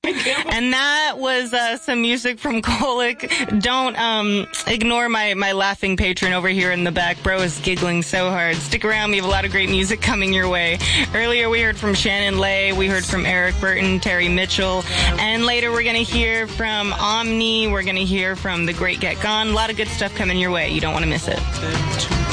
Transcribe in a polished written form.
And that was some music from Kolick. Don't ignore my laughing patron over here in the back. Bro is giggling so hard. Stick around. We have a lot of great music coming your way. Earlier we heard from Shannon Lay. We heard from Eric Burton, Terry Mitchell. And later we're going to hear from Omni. We're going to hear from The Great Get Gone. A lot of good stuff coming your way. You don't want to miss it.